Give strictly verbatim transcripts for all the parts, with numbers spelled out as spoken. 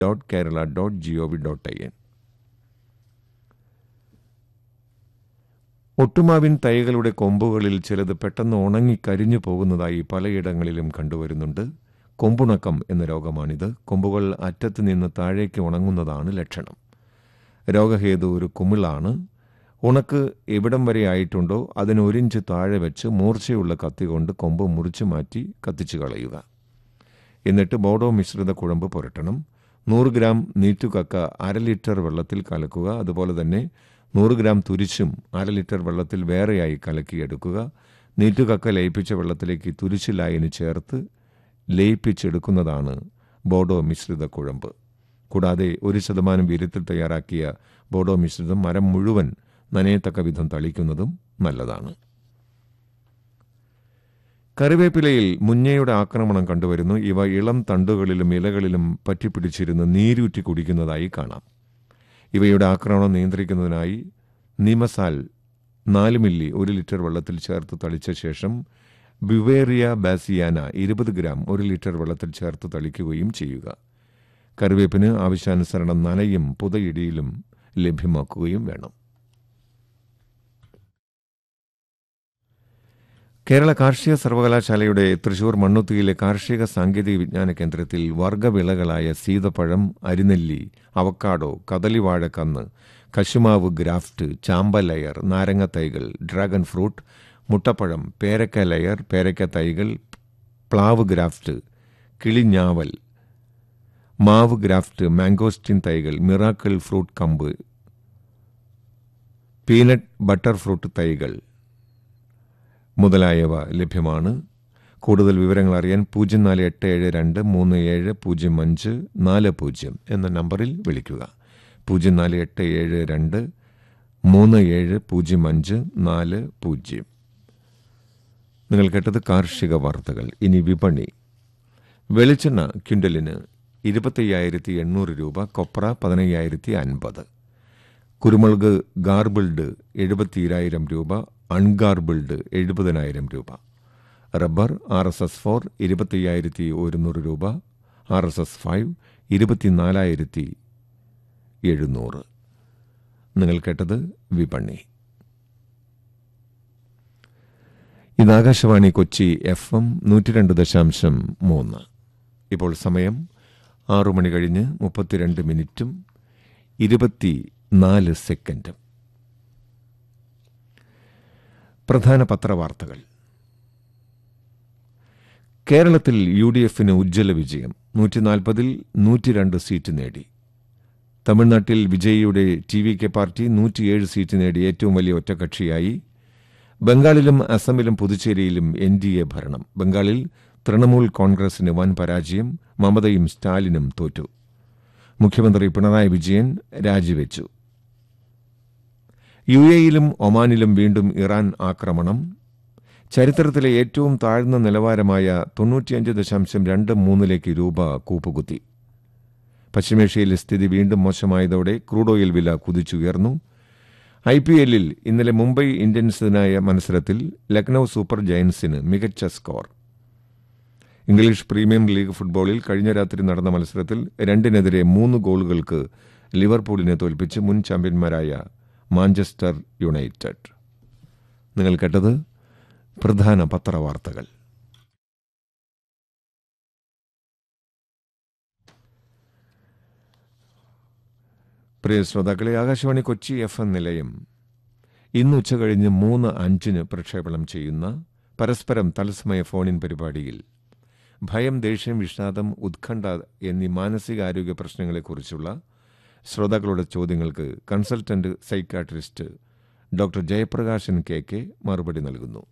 Dot Kerala dot G O V dot I N. ഒട്ടുമാവിൻ തൈകളുടെ കൊമ്പുകളിൽ ചിലത് പെട്ടെന്ന് ഉണങ്ങി കരിഞ്ഞു പോകുന്നതായി പലയിടങ്ങളിലും കണ്ടുവരുന്നുണ്ട്. കൊമ്പുണക്കം എന്ന രോഗമാണിത്. കൊമ്പുകൾ അറ്റത്ത് നിന്ന് താഴേക്ക് ഉണങ്ങുന്നതാണ് ലക്ഷണം. രോഗഹേതു ഒരു കുമിളാണ്. ഉണക്ക് എവിടം വരെ ആയിട്ടുണ്ടോ അതിന് ഒരിഞ്ച് താഴെ വെച്ച് മൂർച്ചയുള്ള കത്തി കൊണ്ട് കൊമ്പ് മുറിച്ചു മാറ്റി കത്തിച്ചു കളയുക. എന്നിട്ട് ബോഡോ മിശ്രിത കുഴമ്പ് പുരട്ടണം. നൂറ് ഗ്രാം നീറ്റുകക്ക അര ലിറ്റർ വെള്ളത്തിൽ കലക്കുക. അതുപോലെ തന്നെ നൂറ് ഗ്രാം തുരിശും അര ലിറ്റർ വെള്ളത്തിൽ വേറെയായി കലക്കിയെടുക്കുക. നീറ്റുകക്ക ലയിപ്പിച്ച വെള്ളത്തിലേക്ക് തുരിശ് ലായനി ചേർത്ത് ലയിപ്പിച്ചെടുക്കുന്നതാണ് ബോഡോ മിശ്രിത കുഴമ്പ്. കൂടാതെ ഒരു ശതമാനം വീര്യത്തിൽ തയ്യാറാക്കിയ ബോഡോ മിശ്രിതം മരം മുഴുവൻ നനയത്തക്ക വിധം തളിക്കുന്നതും നല്ലതാണ്. കറിവേപ്പിലയിൽ മുഞ്ഞയുടെ ആക്രമണം കണ്ടുവരുന്നു. ഇവ ഇളം തണ്ടുകളിലും ഇലകളിലും പറ്റിപ്പിടിച്ചിരുന്ന് നീരൂറ്റി കുടിക്കുന്നതായി കാണാം. ഇവയുടെ ആക്രമണം നിയന്ത്രിക്കുന്നതിനായി നിമസാൽ നാല് മില്ലി ഒരു ലിറ്റർ വെള്ളത്തിൽ ചേർത്ത് തളിച്ച ശേഷം ബിവേറിയ ബാസിയാന ഇരുപത് ഗ്രാം ഒരു ലിറ്റർ വെള്ളത്തിൽ ചേർത്ത് തളിക്കുകയും ചെയ്യുക. കറിവേപ്പിന് ആവശ്യാനുസരണം നനയും പുതയിടിയിലും ലഭ്യമാക്കുകയും വേണം. കേരള കാർഷിക സർവകലാശാലയുടെ തൃശൂർ മണ്ണുത്തിയിലെ കാർഷിക സാങ്കേതിക വിജ്ഞാന കേന്ദ്രത്തിൽ വർഗ്ഗവിളകളായ സീതപ്പഴം, അരിനെല്ലി, അവക്കാഡോ, കദളിവാഴക്കന്ന്, കശുമാവ് ഗ്രാഫ്റ്റ്, ചാമ്പ ലയർ, നാരങ്ങ തൈകൾ, ഡ്രാഗൺ ഫ്രൂട്ട്, മുട്ടപ്പഴം, പേരക്ക ലയർ, പേരക്ക തൈകൾ, പ്ലാവ് ഗ്രാഫ്റ്റ്, കിളിഞ്ഞാവൽ, മാവ് ഗ്രാഫ്റ്റ്, മാംഗോസ്റ്റിൻ തൈകൾ, മിറാക്കിൾ ഫ്രൂട്ട് കമ്പ്, പീനട്ട് ബട്ടർ ഫ്രൂട്ട് തൈകൾ മുതലായവ ലഭ്യമാണ്. കൂടുതൽ വിവരങ്ങൾ അറിയാൻ പൂജ്യം നാല് എട്ട് ഏഴ് രണ്ട് മൂന്ന് ഏഴ് പൂജ്യം അഞ്ച് നാല് പൂജ്യം എന്ന നമ്പറിൽ വിളിക്കുക. പൂജ്യം നാല് എട്ട് ഏഴ് രണ്ട് മൂന്ന് ഏഴ് പൂജ്യം അഞ്ച് നാല് പൂജ്യം. നിങ്ങൾ കേട്ടത് കാർഷിക വാർത്തകൾ. ഇനി വിപണി. വെളിച്ചെണ്ണ ക്വിൻ്റലിന് ഇരുപത്തയ്യായിരത്തി എണ്ണൂറ് രൂപ, കൊപ്ര പതിനയ്യായിരത്തി അൻപത്, കുരുമുളക് ഗാർബിൾഡ് എഴുപത്തിരായിരം രൂപ, അൺഗാർബിൾഡ് എഴുപതിനായിരം രൂപ, rubber R S S four ഇരുപത്തയ്യായിരത്തി ഒരുന്നൂറ് രൂപ, ആർ എസ് എസ് ഫൈവ് ഇരുപത്തിനാലായിരത്തി എഴുന്നൂറ്. നിങ്ങൾ കേട്ടത് വിപണി. ഇത് ആകാശവാണി കൊച്ചി എഫ് എം നൂറ്റി രണ്ട് ദശാംശം മൂന്ന്. ഇപ്പോൾ സമയം ആറു മണി കഴിഞ്ഞ് മുപ്പത്തിരണ്ട് മിനിറ്റും ഇരുപത്തി നാല് സെക്കൻഡും. പ്രധാന പത്രവാർത്തകൾ. കേരളത്തിൽ യു ഡി എഫിന് ഉജ്ജ്വല വിജയം. നൂറ്റി നാൽപ്പതിൽ നൂറ്റി രണ്ട് സീറ്റ് നേടി. തമിഴ്നാട്ടിൽ വിജയിയുടെ ടി വി കെ പാർട്ടി നൂറ്റിയേഴ് സീറ്റ് നേടി ഏറ്റവും വലിയ ഒറ്റക്കക്ഷിയായി. ബംഗാളിലും അസമിലും പുതുച്ചേരിയിലും എൻ ഡി എ ഭരണം. ബംഗാളിൽ തൃണമൂൽ കോൺഗ്രസിന് വൻ പരാജയം. മമതയും സ്റ്റാലിനും തോറ്റു. മുഖ്യമന്ത്രി പിണറായി വിജയൻ രാജിവെച്ചു. യു എയിലും ഒമാനിലും വീണ്ടും ഇറാൻ ആക്രമണം. ചരിത്രത്തിലെ ഏറ്റവും താഴ്ന്ന നിലവാരമായ തൊണ്ണൂറ്റിയഞ്ച് ദശാംശം രണ്ട് മൂന്നിലേക്ക് രൂപ കൂപ്പുകുത്തി. പശ്ചിമേഷ്യയിലെ സ്ഥിതി വീണ്ടും മോശമായതോടെ ക്രൂഡ് ഓയിൽ വില കുതിച്ചുയർന്നു. ഐ പി എല്ലിൽ ഇന്നലെ മുംബൈ ഇന്ത്യൻസിനായ മത്സരത്തിൽ ലക്നൌ സൂപ്പർ ജയൻസിന് മികച്ച സ്കോർ. ഇംഗ്ലീഷ് പ്രീമിയം ലീഗ് ഫുട്ബോളിൽ കഴിഞ്ഞ രാത്രി നടന്ന മത്സരത്തിൽ രണ്ടിനെതിരെ മൂന്ന് ഗോളുകൾക്ക് ലിവർപൂളിനെ തോൽപ്പിച്ച് മുൻ ചാമ്പ്യന്മാരായ മാഞ്ചസ്റ്റർ യുണൈറ്റഡ്. നിങ്ങൾ കേട്ടത് പ്രധാന പത്രവാർത്തകൾ. പ്രിയ ശ്രോതാക്കളെ, ആകാശവാണി കൊച്ചി എഫ് എം നിലയം ഇന്ന് ഉച്ചകഴിഞ്ഞ് മൂന്ന് അഞ്ചിന് പ്രക്ഷേപണം ചെയ്യുന്ന പരസ്പരം തത്സമയ ഫോണിൻ പരിപാടിയിൽ ഭയം, ദേഷ്യം, വിഷാദം, ഉത്കണ്ഠ എന്നീ മാനസികാരോഗ്യ പ്രശ്നങ്ങളെക്കുറിച്ചുള്ള ശ്രോതാക്കളുടെ ചോദ്യങ്ങൾക്ക് consultant psychiatrist doctor Jayaprakashan K K മറുപടി നൽകുന്നു.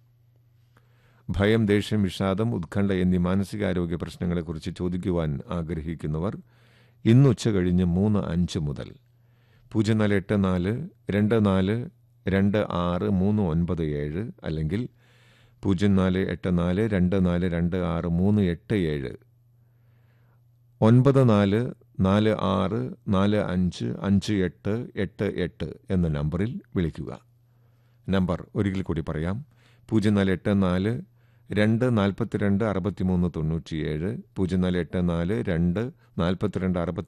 ഭയം, ദേഷ്യം, വിഷാദം, ഉത്കണ്ഠ എന്നീ മാനസികാരോഗ്യ പ്രശ്നങ്ങളെക്കുറിച്ച് ചോദിക്കുവാൻ ആഗ്രഹിക്കുന്നവർ ഇന്ന് ഉച്ച കഴിഞ്ഞ് മൂന്ന് അഞ്ച് മുതൽ പൂജ്യം നാല് എട്ട് നാല് രണ്ട് നാല് രണ്ട് ആറ് മൂന്ന് ഒൻപത് ഏഴ് അല്ലെങ്കിൽ പൂജ്യം നാല് എട്ട് നാല് രണ്ട് നാല് രണ്ട് ആറ് മൂന്ന് എട്ട് ഏഴ് ഒൻപത് നാല് നാല് ആറ് നാല് അഞ്ച് അഞ്ച് എട്ട് എട്ട് എട്ട് എന്ന നമ്പറിൽ വിളിക്കുക. നമ്പർ ഒരിക്കൽ കൂടി പറയാം. പൂജ്യം നാല് എട്ട് നാല് രണ്ട് നാൽപ്പത്തിരണ്ട് അറുപത്തിമൂന്ന് തൊണ്ണൂറ്റിയേഴ്, പൂജ്യം നാല് എട്ട് നാല് രണ്ട് നാൽപ്പത്തിരണ്ട് അറുപത്തി